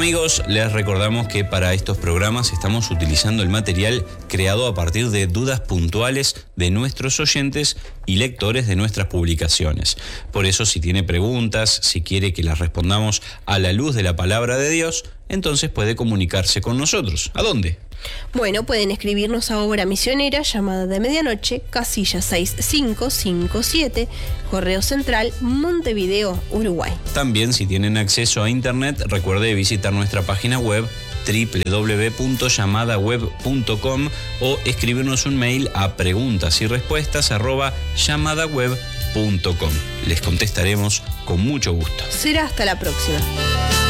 Amigos, les recordamos que para estos programas estamos utilizando el material creado a partir de dudas puntuales de nuestros oyentes y lectores de nuestras publicaciones. Por eso, si tiene preguntas, si quiere que las respondamos a la luz de la palabra de Dios, entonces puede comunicarse con nosotros. ¿A dónde? Bueno, pueden escribirnos a Obra Misionera, Llamada de Medianoche, casilla 6557, Correo Central, Montevideo, Uruguay. También, si tienen acceso a internet, recuerde visitar nuestra página web www.llamadaweb.com o escribirnos un mail a preguntasyrespuestas@llamadaweb.com. Les contestaremos con mucho gusto. Será hasta la próxima.